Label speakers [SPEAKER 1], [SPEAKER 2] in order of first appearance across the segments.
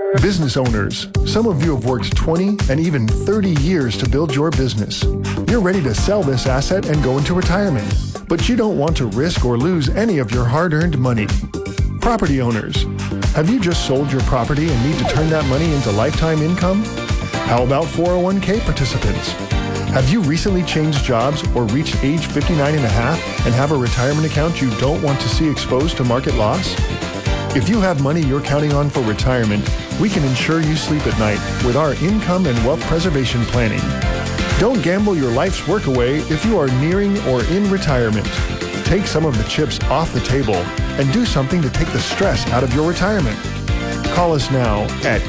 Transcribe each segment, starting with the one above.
[SPEAKER 1] Business owners, some of you have worked 20 and even 30 years to build your business. You're ready to sell this asset and go into retirement, but you don't want to risk or lose any of your hard-earned money. Property owners, have you just sold your property and need to turn that money into lifetime income? How about 401k participants? Have you recently changed jobs or reached age 59 and a half and have a retirement account you don't want to see exposed to market loss? If you have money you're counting on for retirement, we can ensure you sleep at night with our income and wealth preservation planning. Don't gamble your life's work away if you are nearing or in retirement. Take some of the chips off the table and do something to take the stress out of your retirement. Call us now at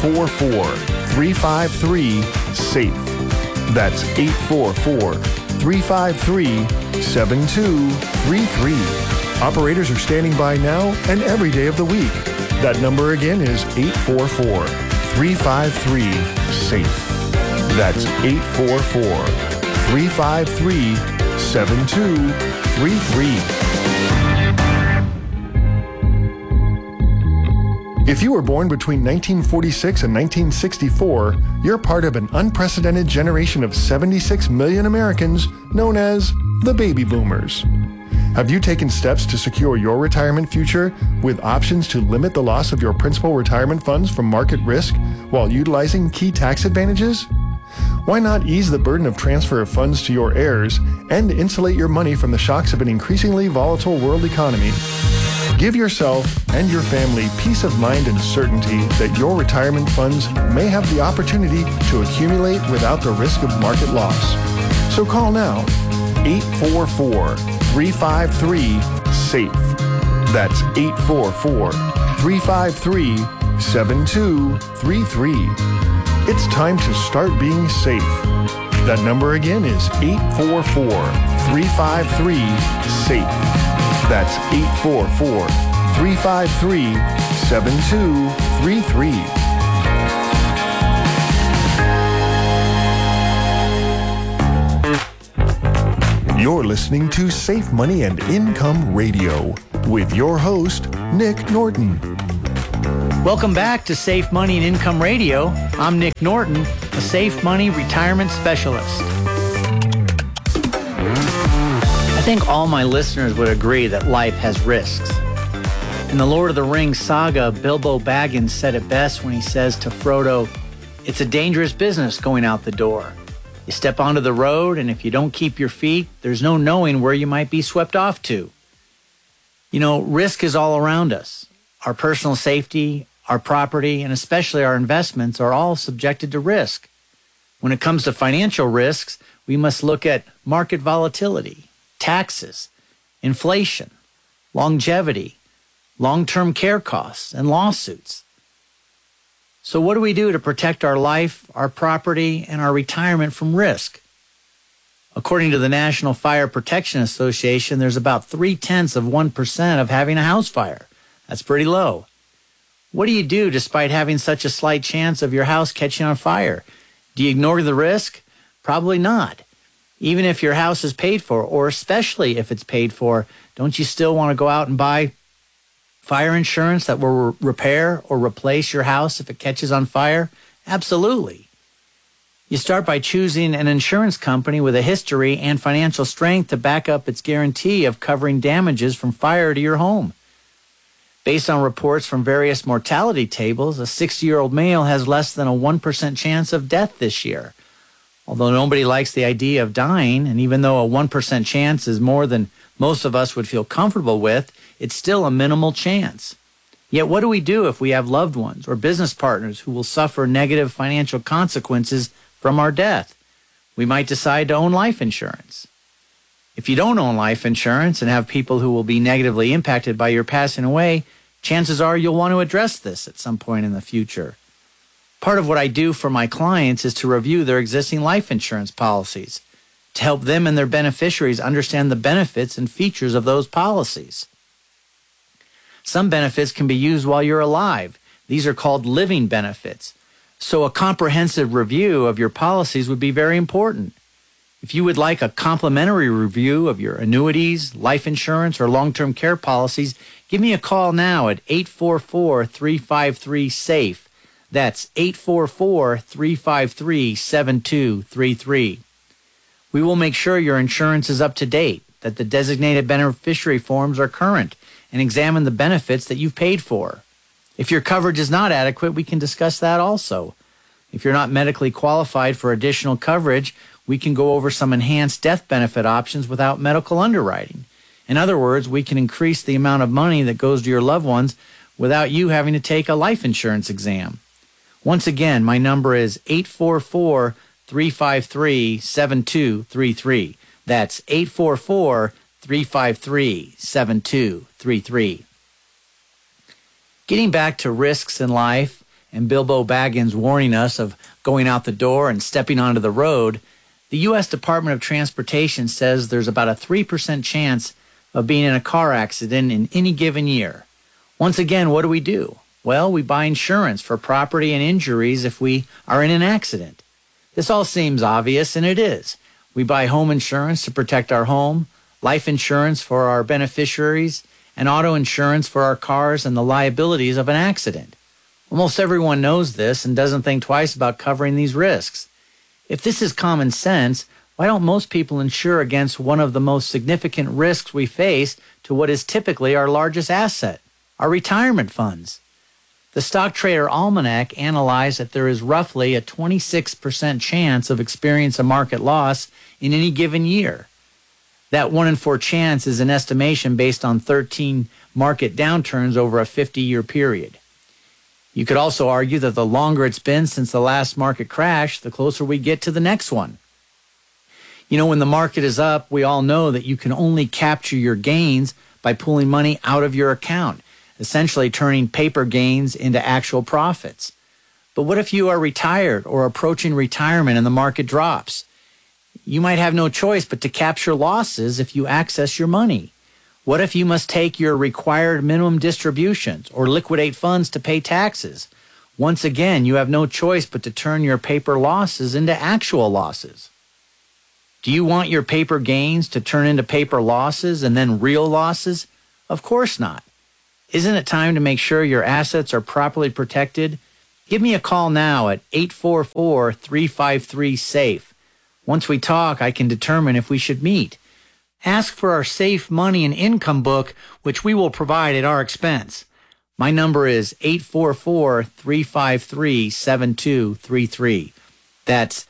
[SPEAKER 1] 844-353-SAFE. That's 844-353-7233. Operators are standing by now and every day of the week. That number again is 844-353-SAFE. That's 844-353-7233. If you were born between 1946 and 1964, you're part of an unprecedented generation of 76 million Americans known as the baby boomers. Have you taken steps to secure your retirement future with options to limit the loss of your principal retirement funds from market risk while utilizing key tax advantages? Why not ease the burden of transfer of funds to your heirs and insulate your money from the shocks of an increasingly volatile world economy? Give yourself and your family peace of mind and certainty that your retirement funds may have the opportunity to accumulate without the risk of market loss. So call now, 844-353-SAFE. That's 844-353-7233. It's time to start being safe. That number again is 844-353-SAFE. That's 844-353-7233. You're listening to Safe Money and Income Radio with your host, Nick Norton.
[SPEAKER 2] Welcome back to Safe Money and Income Radio. I'm Nick Norton, a Safe Money retirement specialist. I think all my listeners would agree that life has risks. In the Lord of the Rings saga, Bilbo Baggins said it best when he says to Frodo, "It's a dangerous business going out the door. You step onto the road, and if you don't keep your feet, there's no knowing where you might be swept off to." You know, risk is all around us. Our personal safety, our property, and especially our investments are all subjected to risk. When it comes to financial risks, we must look at market volatility, taxes, inflation, longevity, long-term care costs, and lawsuits. So what do we do to protect our life, our property, and our retirement from risk? According to the National Fire Protection Association, there's about 0.3% of having a house fire. That's pretty low. What do you do despite having such a slight chance of your house catching on fire? Do you ignore the risk? Probably not. Even if your house is paid for, or especially if it's paid for, don't you still want to go out and buy fire insurance that will repair or replace your house if it catches on fire? Absolutely. You start by choosing an insurance company with a history and financial strength to back up its guarantee of covering damages from fire to your home. Based on reports from various mortality tables, a 60-year-old male has less than a 1% chance of death this year. Although nobody likes the idea of dying, and even though a 1% chance is more than most of us would feel comfortable with, it's still a minimal chance. Yet what do we do if we have loved ones or business partners who will suffer negative financial consequences from our death? We might decide to own life insurance. If you don't own life insurance and have people who will be negatively impacted by your passing away, chances are you'll want to address this at some point in the future. Part of what I do for my clients is to review their existing life insurance policies to help them and their beneficiaries understand the benefits and features of those policies. Some benefits can be used while you're alive. These are called living benefits. So a comprehensive review of your policies would be very important. If you would like a complimentary review of your annuities, life insurance, or long-term care policies, give me a call now at 844-353-SAFE. That's 844-353-7233. We will make sure your insurance is up to date, that the designated beneficiary forms are current, and examine the benefits that you've paid for. If your coverage is not adequate, we can discuss that also. If you're not medically qualified for additional coverage, we can go over some enhanced death benefit options without medical underwriting. In other words, we can increase the amount of money that goes to your loved ones without you having to take a life insurance exam. Once again, my number is 844-353-7233. That's 844-353-7233. Getting back to risks in life and Bilbo Baggins warning us of going out the door and stepping onto the road, the U.S. Department of Transportation says there's about a 3% chance of being in a car accident in any given year. Once again, what do? Well, we buy insurance for property and injuries if we are in an accident. This all seems obvious, and it is. We buy home insurance to protect our home, life insurance for our beneficiaries, and auto insurance for our cars and the liabilities of an accident. Almost everyone knows this and doesn't think twice about covering these risks. If this is common sense, why don't most people insure against one of the most significant risks we face to what is typically our largest asset, our retirement funds? The Stock Trader Almanac analyzed that there is roughly a 26% chance of experiencing a market loss in any given year. That 1 in 4 chance is an estimation based on 13 market downturns over a 50-year period. You could also argue that the longer it's been since the last market crash, the closer we get to the next one. You know, when the market is up, we all know that you can only capture your gains by pulling money out of your account, essentially turning paper gains into actual profits. But what if you are retired or approaching retirement and the market drops? You might have no choice but to capture losses if you access your money. What if you must take your required minimum distributions or liquidate funds to pay taxes? Once again, you have no choice but to turn your paper losses into actual losses. Do you want your paper gains to turn into paper losses and then real losses? Of course not. Isn't it time to make sure your assets are properly protected? Give me a call now at 844-353-SAFE. Once we talk, I can determine if we should meet. Ask for our Safe Money and Income book, which we will provide at our expense. My number is 844-353-7233. That's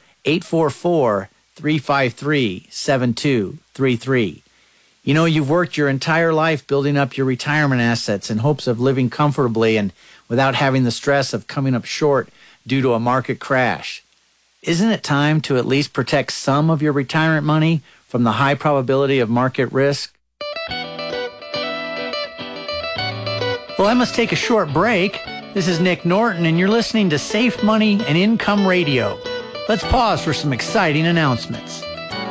[SPEAKER 2] 844-353-7233. You know, you've worked your entire life building up your retirement assets in hopes of living comfortably and without having the stress of coming up short due to a market crash. Isn't it time to at least protect some of your retirement money from the high probability of market risk? Well, I must take a short break. This is Nick Norton, and you're listening to Safe Money and Income Radio. Let's pause for some exciting announcements.